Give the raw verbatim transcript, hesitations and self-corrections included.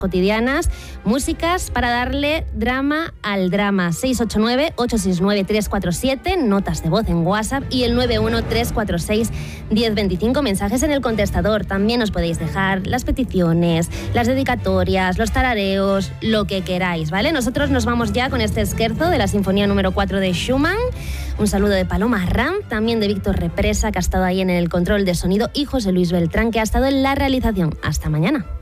cotidianas, músicas para darle drama al drama. seis ocho nueve, ocho seis nueve, tres cuatro siete, notas de voz en WhatsApp y el nueve uno, tres cuatro seis, uno cero dos cinco, mensajes en el contestador. También os podéis dejar las peticiones, las dedicatorias, los tarareos, lo que queráis, ¿vale? Nosotros nos vamos ya con este scherzo de la Sinfonía número cuatro de Schumann. Un saludo de Paloma Ram, también de Víctor Represa, que ha estado ahí en el control de sonido, y José Luis Beltrán, que ha estado en la realización. Hasta mañana.